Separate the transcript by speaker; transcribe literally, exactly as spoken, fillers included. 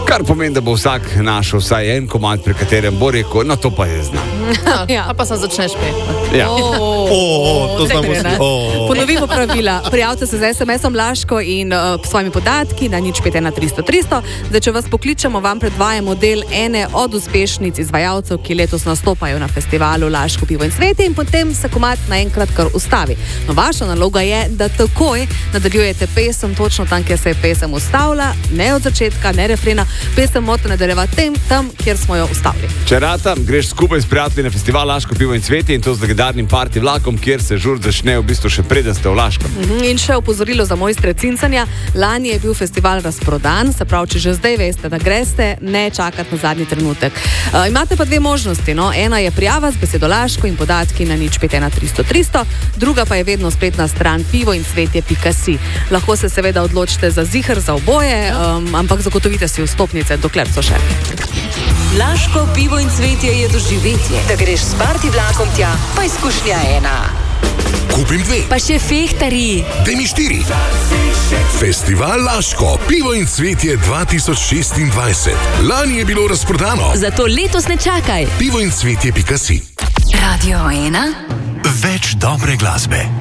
Speaker 1: Kar pomeni, da bo vsak našel vsaj en komad, pri katerem bo rekel, no to pa je znam.
Speaker 2: Ja, pa se začneš peti.
Speaker 1: Ja.
Speaker 3: O, o, to znamo si.
Speaker 4: Ponovimo pravila. Prijavite se z es em esom Laško in uh, svojimi podatki na nič pet ena tristo tristo. Zdaj, če vas pokličemo, vam predvajamo del ene od uspešnic izvajalcev, ki letos nastopajo na festivalu Laško pivo in cvetje, in potem se komad naenkrat kar ustavi. No, vaša naloga je, da takoj nadaljujete pesem točno tam, kjer se je pesem ustavila, ne od začetka, ne refrena. Pesem morate nadaljevati tem, tam, kjer smo jo ustavili.
Speaker 1: Če rata, greš skupaj s prijatelji na festival Laško pivo in cvetje, in to z legendarnim party vlakom, kjer se žur začne v bistvu še preden ste v Laškem.
Speaker 4: In še opozorilo za mojstre cincanja. Lani je bil festival razprodan, se pravi, če že zdaj veste, da greste, ne čakati na zadnji trenutek. Uh, imate pa dve možnosti. No? Ena je prijava z besedo Laško in podatki na nič pet ena tristo tristo, druga pa je vedno spletna stran pivo in cvetje pika si. Lahko se seveda odločite za ziher, za oboje, um, ampak zagotovite si vstopnice, dokler so še.
Speaker 5: Laško pivo in cvetje je doživetje. Da greš s party vlakom tja, pa izkušnja ena.
Speaker 6: Kupim dve.
Speaker 5: Pa še fehtari.
Speaker 6: Daj mi štiri. Festival Laško, pivo in cvetje dva tisoč šestindvajset. Lani je bilo razprodano.
Speaker 5: Zato letos ne čakaj.
Speaker 6: pivo in cvetje pika si.
Speaker 5: Radio ena.
Speaker 7: Več dobre glasbe.